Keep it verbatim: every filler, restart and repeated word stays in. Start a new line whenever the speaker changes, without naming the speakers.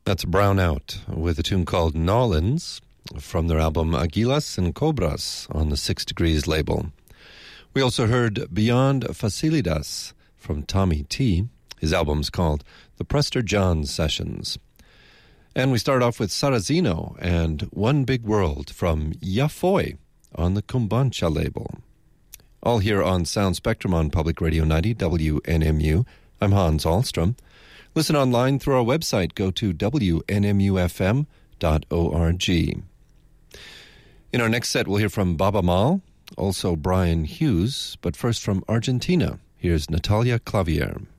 That's Brown Out with a tune called Nolans from their album Aguilas and Cobras on the Six Degrees label. We also heard Beyond Facilidades from Tommy T. His album's called The Prester John Sessions. And we start off with Sarrazino and One Big World from Yafoy on the Kumbancha label. All here on Sound Spectrum on Public Radio ninety W N M U. I'm Hans Ahlstrom. Listen online through our website. Go to w n m u f m dot org. In our next set, we'll hear from Baba Mal, also Brian Hughes, but first from Argentina, here's Natalia Clavier.